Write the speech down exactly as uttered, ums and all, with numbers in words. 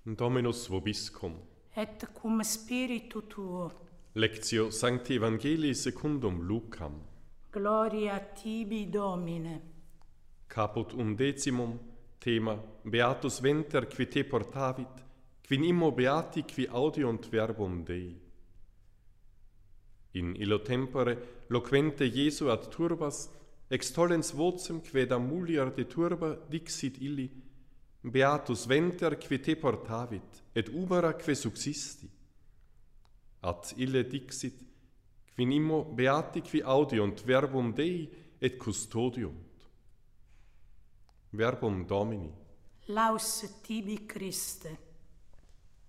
Dominus vobiscum. Et cum spiritu tuo. Lectio Sancti Evangelii secundum Lucam. Gloria tibi, Domine. Caput undecimum, thema Beatus venter qui te portavit, quin immo beati qui audiunt verbum Dei. In illo tempore loquente Iesu ad turbas, extollens vocem quaedam mulier de turba dixit illi, Beatus venter qui te portavit, et ubera que subsisti. Ad ille dixit, quin immo beati qui audiunt verbum Dei et custodiunt. Verbum Domini. Laus tibi, Christe.